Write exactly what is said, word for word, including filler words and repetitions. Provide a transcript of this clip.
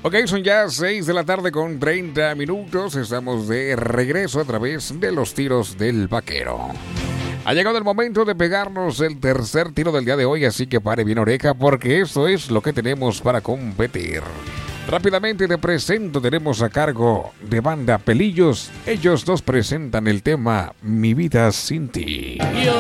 Ok, son ya seis de la tarde con treinta minutos. Estamos de regreso a través de los tiros del vaquero. Ha llegado el momento de pegarnos el tercer tiro del día de hoy, así que pare bien oreja porque esto es lo que tenemos para competir. Rápidamente te presento, tenemos a cargo de Banda Pelillos. Ellos nos presentan el tema Mi Vida Sin Ti.